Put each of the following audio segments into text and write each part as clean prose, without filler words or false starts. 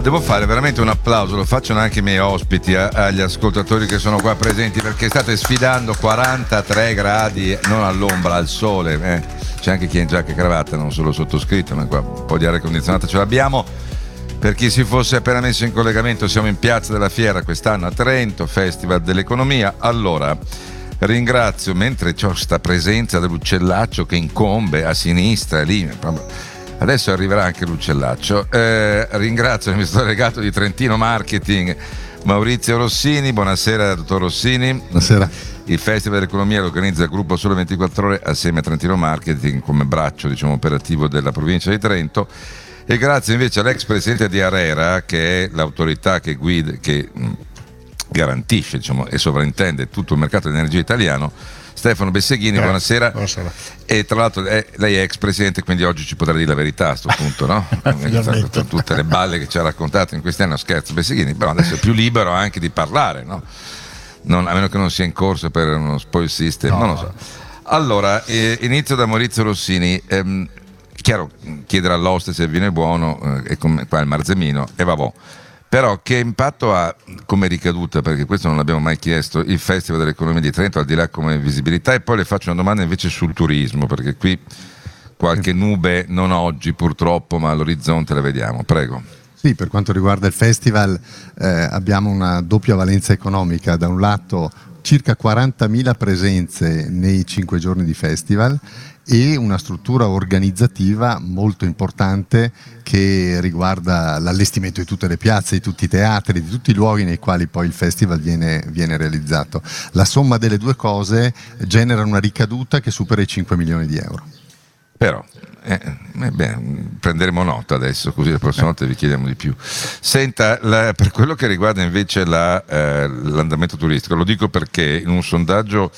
Devo fare veramente un applauso, lo facciano anche i miei ospiti, agli ascoltatori che sono qua presenti, perché state sfidando 43 gradi, non all'ombra, al sole. C'è anche chi è in giacca e cravatta, non solo sottoscritto, ma qua un po' di aria condizionata ce l'abbiamo. Per chi si fosse appena messo in collegamento, siamo in Piazza della Fiera quest'anno a Trento, Festival dell'Economia. Allora, ringrazio, mentre c'ho sta presenza dell'uccellaccio che incombe a sinistra, lì, adesso arriverà anche l'uccellaccio. Ringrazio l'amministratore delegato di Trentino Marketing, Maurizio Rossini. Buonasera, dottor Rossini. Buonasera. Il Festival dell'Economia lo organizza il gruppo Sole 24 Ore assieme a Trentino Marketing come braccio, diciamo, operativo della provincia di Trento. E grazie invece all'ex presidente di ARERA, che è l'autorità che guida, che garantisce, diciamo, e sovrintende tutto il mercato dell'energia italiano, Stefano Besseghini. Buonasera. Buonasera. E tra l'altro lei è ex presidente, quindi oggi ci potrà dire la verità a sto punto, no? Tutte le balle che ci ha raccontato in questi anni, no, scherzo Besseghini, però adesso è più libero anche di parlare, no? A meno che non sia in corso per uno spoil system, no. Non lo so. Allora, inizio da Maurizio Rossini. Chiaro, chiedere all'oste se il vino è buono, è come qua il Marzemino, e vabbè. Però che impatto ha come ricaduta, perché questo non l'abbiamo mai chiesto, il Festival dell'Economia di Trento, al di là come visibilità? E poi le faccio una domanda invece sul turismo, perché qui qualche nube, non oggi purtroppo, ma all'orizzonte la vediamo. Prego. Sì, per quanto riguarda il festival abbiamo una doppia valenza economica. Da un lato circa 40.000 presenze nei 5 giorni di festival e una struttura organizzativa molto importante che riguarda l'allestimento di tutte le piazze, di tutti i teatri, di tutti i luoghi nei quali poi il festival viene realizzato. La somma delle due cose genera una ricaduta che supera i 5 milioni di euro. Però prenderemo nota adesso, così la prossima volta vi chiediamo di più. Senta, per quello che riguarda invece l'andamento turistico, lo dico perché in un sondaggio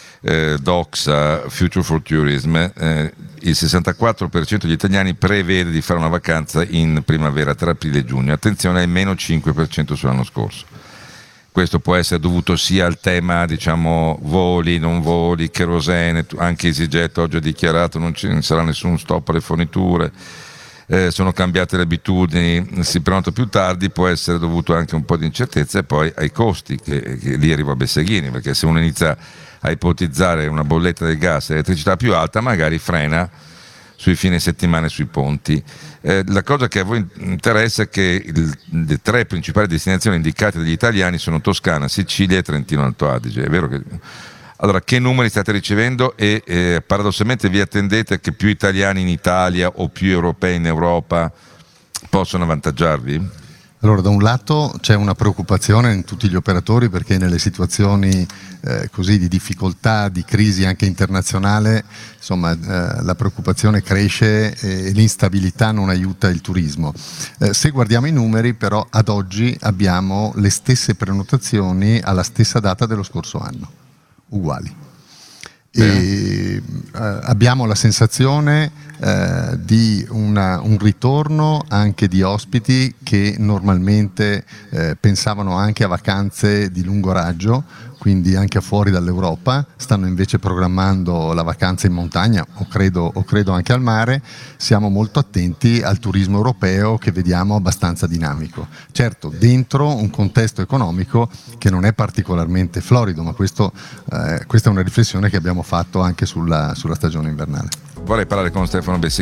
Doxa Future for Tourism il 64% degli italiani prevede di fare una vacanza in primavera tra aprile e giugno. Attenzione, al meno 5% sull'anno scorso. Questo può essere dovuto sia al tema, diciamo, voli, non voli, cherosene, anche EasyJet oggi ha dichiarato non ci sarà nessun stop alle forniture, sono cambiate le abitudini, si prenota più tardi, può essere dovuto anche un po' di incertezza e poi ai costi, che lì arriva a Besseghini, perché se uno inizia a ipotizzare una bolletta del gas e l'elettricità più alta, magari frena sui fine settimana e sui ponti. La cosa che a voi interessa è che le 3 principali destinazioni indicate dagli italiani sono Toscana, Sicilia e Trentino Alto Adige. È vero che... Allora, che numeri state ricevendo e paradossalmente vi attendete che più italiani in Italia o più europei in Europa possano avvantaggiarvi? Allora, da un lato c'è una preoccupazione in tutti gli operatori, perché nelle situazioni così di difficoltà, di crisi anche internazionale, insomma, la preoccupazione cresce e l'instabilità non aiuta il turismo. Se guardiamo i numeri, però, ad oggi abbiamo le stesse prenotazioni alla stessa data dello scorso anno, uguali. E abbiamo la sensazione di un ritorno anche di ospiti che normalmente pensavano anche a vacanze di lungo raggio, quindi anche fuori dall'Europa, stanno invece programmando la vacanza in montagna o credo anche al mare. Siamo molto attenti al turismo europeo, che vediamo abbastanza dinamico. Certo, dentro un contesto economico che non è particolarmente florido, ma questa è una riflessione che abbiamo fatto anche sulla stagione invernale. Vorrei parlare con Stefano Besseghini.